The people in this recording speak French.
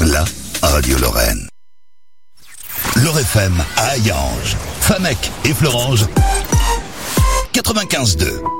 la radio Lorraine. Lore FM à Hayange, Famec et Florange, 95.2.